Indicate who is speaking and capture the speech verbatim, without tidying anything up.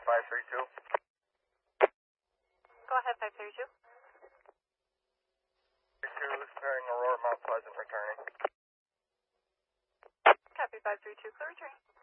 Speaker 1: five three two.
Speaker 2: Go ahead, five three two.
Speaker 1: three two, sparing Aurora Mount Pleasant, returning.
Speaker 2: Copy, five three two, clear return.